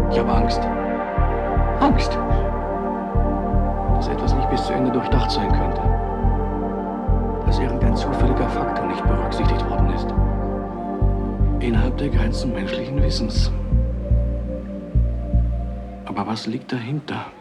Ich habe Angst. Angst. Dass etwas nicht bis zu Ende durchdacht sein könnte. Dass irgendein zufälliger Faktor nicht berücksichtigt worden ist. Innerhalb der Grenzen menschlichen Wissens. Aber was liegt dahinter?